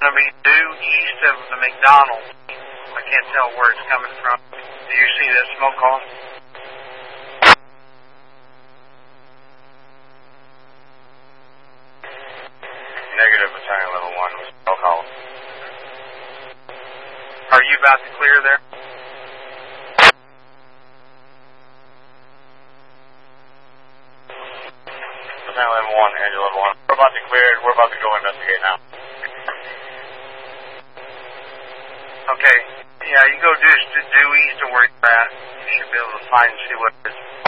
going to be due east of the McDonald's. I can't tell where it's coming from. Do you see that smoke column? Negative, battalion level 1 with smoke column. Are you about to clear there? Battalion level 1, Angel level 1. We're about to clear it. We're about to go investigate now. Okay. Yeah, you go due east of where you're at. You should be able to find and see what it is.